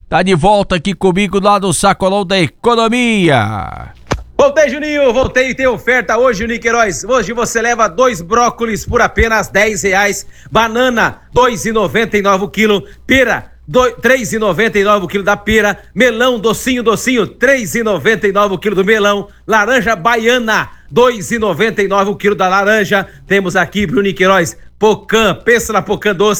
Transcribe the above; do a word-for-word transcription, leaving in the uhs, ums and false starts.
tá de volta aqui comigo lá no Sacolão da Economia. Voltei, Juninho, voltei, tem oferta hoje, Juninho Queiroz. Hoje você leva dois brócolis por apenas dez reais, banana dois e noventa e nove o quilo, pera três e noventa e nove o quilo da pera, melão docinho, docinho, três e noventa e nove o quilo do melão, laranja baiana, dois e noventa e nove o quilo da laranja. Temos aqui, Bruno Queiroz, pocã, pensa na pocã doce,